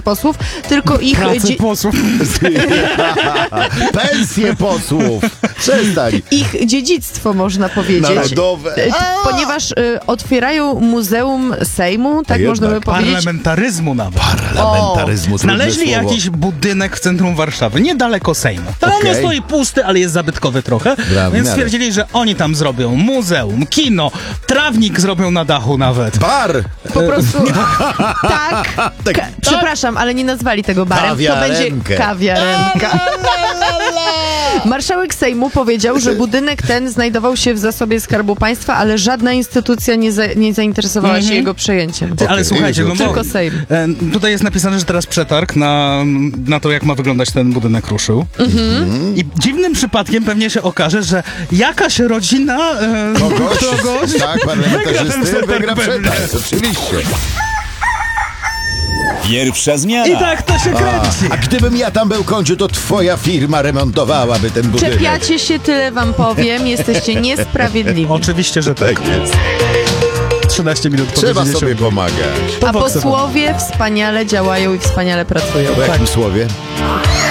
posłów, tylko ich... Pracę posłów. Pensje posłów. Przestań. Ich dziedzictwo, można powiedzieć. Narodowe. Ponieważ otwierają Muzeum Sejmu, tak można by powiedzieć. Parlamentaryzmu nawet. Parlamentaryzmu. Znaleźli trudne słowo. jakiś budynek w centrum Warszawy, niedaleko Sejmu. To Okej. nie stoi pusty, ale jest zabytkowy trochę, Brawo, więc miarę. stwierdzili, że oni tam zrobią muzeum, kino, trawnik zrobią na dachu nawet. Bar. Po prostu tak. Przepraszam, ale nie nazwali tego barem. To będzie Kawiarenkę. kawiarenka. Marszałek Sejmu powiedział, że budynek ten znajdował się w zasobie Skarbu Państwa, ale żadna instytucja nie zainteresowała się jego przejęciem. Ale słuchajcie, no bo Tylko Sejm. tutaj jest napisane, że teraz przetarg na to, jak ma wyglądać ten budynek ruszył. I dziwnym przypadkiem pewnie się okaże, że jakaś rodzina kogoś Tak, parlamentarzysty wygra pewnie. przetarg. Oczywiście. Pierwsza zmiana. i tak to się kręci. A gdybym ja tam był, Kończu, to twoja firma remontowałaby ten budynek. Czepiacie się, tyle wam powiem. Jesteście niesprawiedliwi. Oczywiście, że tak. Tak jest. 13 minut po Trzeba godzinie sobie 7. pomagać. A posłowie wspaniale działają i wspaniale pracują. Po jakim słowie?